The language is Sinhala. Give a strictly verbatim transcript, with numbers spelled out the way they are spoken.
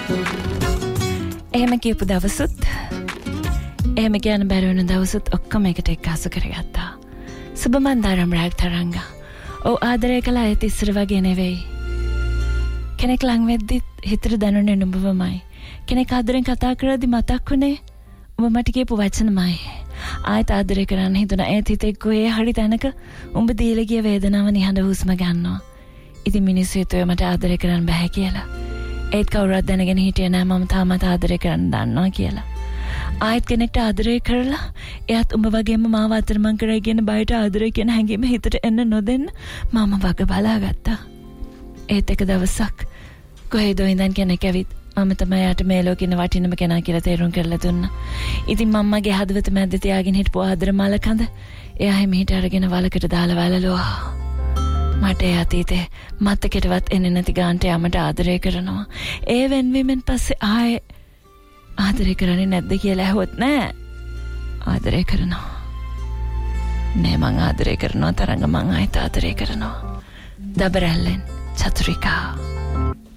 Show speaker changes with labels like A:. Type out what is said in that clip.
A: එහෙම කියපු දවසුත් එහෙම කියන බැරි වෙන දවසුත් ඔක්කොම එකට එක්කාසු කරගත්තා. සුබමන්දාරම් රාග් තරංගා. ඔව් ආදරය කළා ඒත් ඉස්සර වගේ නෙවෙයි. කෙනෙක් ලං වෙද්දිත් හිතට දැනුනේ නුඹවමයි. කෙනෙක් ආදරෙන් කතා කරද්දි මතක් වුණේ උඹ මට කියපු වචනමයි. ආයෙත් ආදරය කරන්න හිතුණා. ඒත් හිතේ කොහේ හරි තැනක උඹ දීලා ගිය වේදනාව නිහඬ හුස්ම ගන්නවා. ඉතින් මිනිස්සු හිතුවේ මට ආදරය කරන්න බෑ කියලා. ඒත් කවුරුත් දැනගෙන හිටියේ නෑ මම තාමත් ආදරය කරන්න දන්නවා කියලා. ආයෙත් කෙනෙක්ට ආදරය කරලා එයාත් උඹ වගේම මාව අතරමං කරගෙන බයට ආදරය කියන හැඟීම හිතට එන්න නොදෙන්න මම වග බලාගත්තා. ඒත් එක දවසක් කොහෙද ඉඳන් කෙනෙක් ඇවිත් මම තමයි යාට මේ ලෝකෙන වටිනම කෙනා කියලා තේරුම් කරලා දුන්නා. ඉතින් මම්මගේ හදවත මැද්ද තියාගෙන හිටපු ආදර මලකඳ එයා හැමීට අරගෙන වලකට දාලා වැළලුවා. මට ඒ අතීතේ මතකෙටවත් එන්නේ නැති ගාන්ට යමට ආදරය කරනවා. ඒ වෙන්වීමෙන් පස්සේ ආයේ ආදරය කරන්නේ නැද්ද කියලා ඇහුවොත් නෑ. ආදරය කරනවා. නෑ මං ආදරය කරනවා තරංග මං ආයෙත් ආදරය කරනවා. දබරැල්ලෙන් චතුරිකා